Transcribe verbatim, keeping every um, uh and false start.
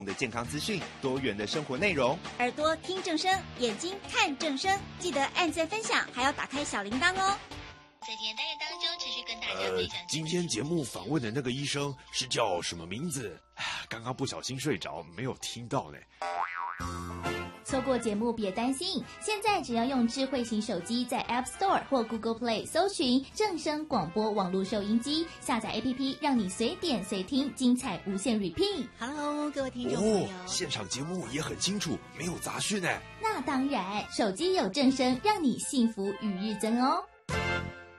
的健康资讯，多元的生活内容， 耳朵听正声，眼睛看正声，记得按赞分享，还要打开小铃铛哦。 在今天单元当中，持续跟大家分享、呃。 今天节目访问的那个医生是叫什么名字？刚刚不小心睡着，没有听到呢。 错过节目别担心，现在只要用智慧型手机在 App Store 或 Google Play 搜寻正声广播网络收音机，下载 A P P， 让你随点随听，精彩无限 repeat。 Hello， 各位听众朋友， 哦，现场节目也很清楚，没有杂讯呢。 那当然，手机有正声，让你幸福与日增哦。